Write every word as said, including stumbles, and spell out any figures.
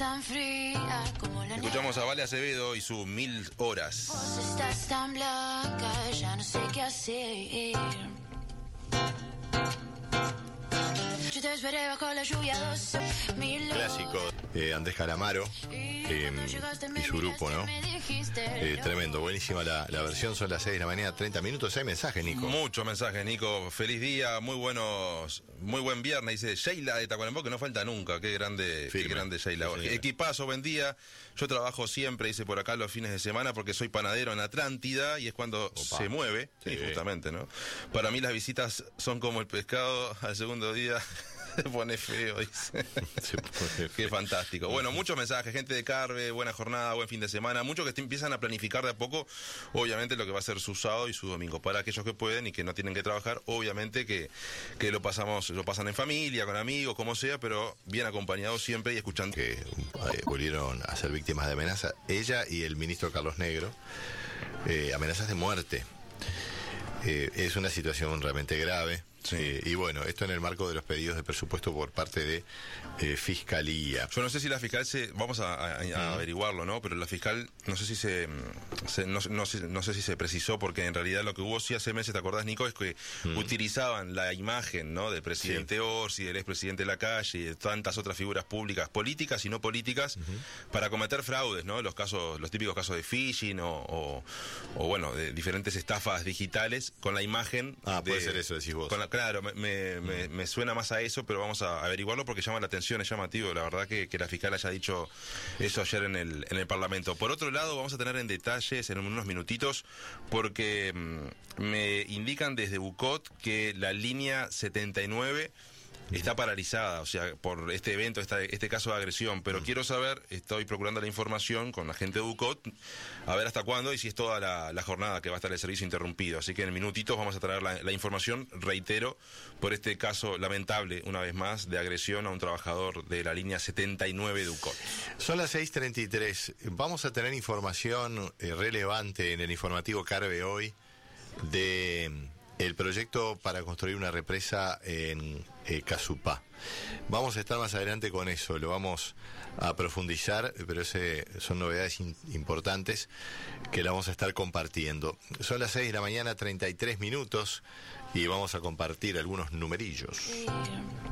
tan fría como la Escuchamos a Vale Acevedo y su Mil Horas. Vos estás tan blanca, ya no sé qué hacer. Yo te esperé bajo la lluvia dos mil Clásico, eh, Andrés Calamaro eh, y su grupo, ¿no? Eh, tremendo, buenísima la, la versión. Son las seis de la mañana, treinta minutos. Hay mensajes, Nico. Muchos mensajes, Nico. Feliz día, muy buenos, muy buen viernes. Dice Sheila de Tacuarembó, que no falta nunca. Qué grande, qué grande Sheila. Sí, Equipazo, buen día. Yo trabajo siempre, dice por acá, los fines de semana porque soy panadero en Atlántida y es cuando Opa. se mueve. Sí, sí, justamente, ¿no? Para mí las visitas son como el pescado al segundo día. Se pone feo, dice. Se pone feo. Qué fantástico. Bueno, muchos mensajes, gente de Carve, buena jornada, buen fin de semana. Muchos que empiezan a planificar de a poco, obviamente, lo que va a ser su sábado y su domingo. Para aquellos que pueden y que no tienen que trabajar, obviamente que, que lo pasamos, lo pasan en familia, con amigos, como sea, pero bien acompañados siempre y escuchando. Que eh, volvieron a ser víctimas de amenaza. Ella y el ministro Carlos Negro, eh, amenazas de muerte. Eh, es una situación realmente grave. Sí. Eh, y bueno, esto en el marco de los pedidos de presupuesto por parte de eh, Fiscalía. Yo no sé si la fiscal se... Vamos a, a, a uh-huh. averiguarlo, ¿no? Pero la fiscal, no sé si se... se no, no, sé, no sé si se precisó, porque en realidad lo que hubo sí hace meses, ¿te acordás, Nico? Es que uh-huh. utilizaban la imagen, ¿no? Del presidente sí. Orsi, del expresidente Lacalle y de tantas otras figuras públicas, políticas y no políticas, uh-huh. para cometer fraudes, ¿no? Los casos, los típicos casos de phishing o, o, o bueno, de diferentes estafas digitales con la imagen... Ah, de, puede ser eso, decís vos. Con la, Claro, me, me, mm. me, me suena más a eso, pero vamos a averiguarlo porque llama la atención, es llamativo, la verdad que, que la fiscal haya dicho eso ayer en el, en el Parlamento. Por otro lado, vamos a tener en detalles en unos minutitos, porque mmm, me indican desde Bucot que la línea setenta y nueve está paralizada, o sea, por este evento, esta, este caso de agresión, pero mm. quiero saber, estoy procurando la información con la gente de Bucot, a ver hasta cuándo y si es toda la, la jornada que va a estar el servicio interrumpido, así que en minutitos vamos a traer la, la información, reitero, por este caso lamentable, una vez más, de agresión a un trabajador de la línea setenta y nueve de Bucot. Son las seis treinta y tres, vamos a tener información eh, relevante en el informativo Carve hoy de... el proyecto para construir una represa en eh, Casupá. Vamos a estar más adelante con eso, lo vamos a profundizar, pero ese, son novedades in, importantes que la vamos a estar compartiendo. Son las seis de la mañana, treinta y tres minutos, y vamos a compartir algunos numerillos.